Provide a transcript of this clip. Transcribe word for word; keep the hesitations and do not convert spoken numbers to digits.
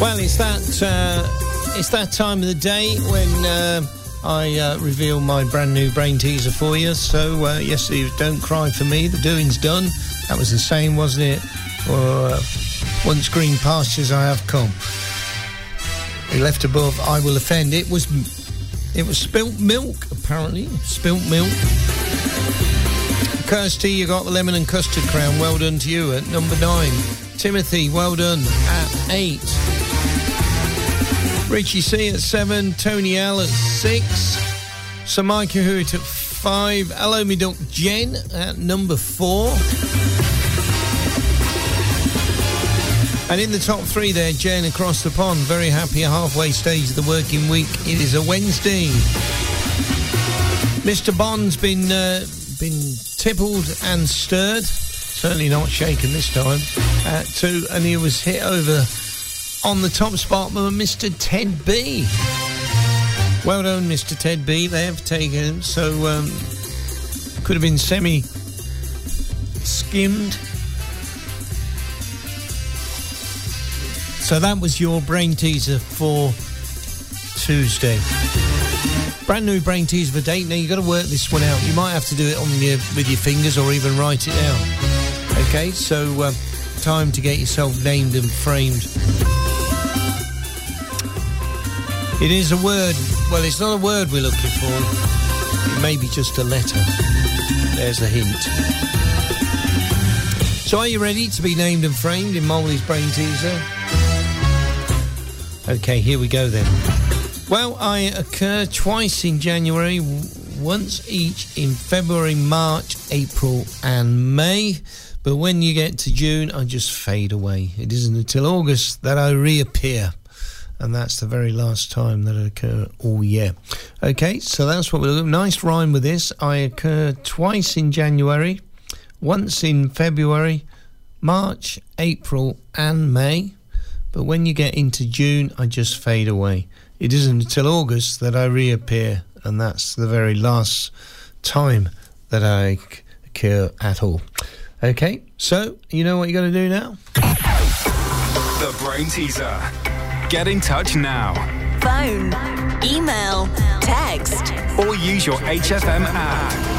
Well, it's that uh, it's that time of the day when uh, I uh, reveal my brand new brain teaser for you. So, uh, yes, don't cry for me. The doing's done. That was the same, wasn't it? Or uh, once green pastures I have come. He left above, I will offend. It was it was spilt milk, apparently. Spilt milk. Kirsty, you got the lemon and custard crown. Well done to you at number nine. Timothy, well done at eight. Richie C at seven. Tony L at six. Sir Micah Hewitt at five. Hello, me duck Jen at number four. And in the top three there, Jen across the pond. Very happy, halfway stage of the working week. It is a Wednesday. Mister Bond's been uh, been tippled and stirred. Certainly not shaken this time. At two, and he was hit over on the top spot by Mister Ted B. Well done, Mister Ted B. They have taken him, so um, could have been semi-skimmed. So that was your brain teaser for Tuesday. Brand new brain teaser for date. Now you've got to work this one out. You might have to do it on your, with your fingers or even write it down. Okay, so uh, time to get yourself named and framed. It is a word. Well, it's not a word we're looking for. It may be just a letter. There's a hint. So are you ready to be named and framed in Molly's brain teaser? Okay, here we go then. Well, I occur twice in January, once each in February, March, April and May. But when you get to June, I just fade away. It isn't until August that I reappear. And that's the very last time that I occur all year. Okay, so that's what we're looking at. Nice rhyme with this. I occur twice in January, once in February, March, April and May. But when you get into June, I just fade away. It isn't until August that I reappear. And that's the very last time that I occur at all. Okay, so you know what you got to do now? The Brain Teaser. Get in touch now. Phone, email, text, or use your H F M app.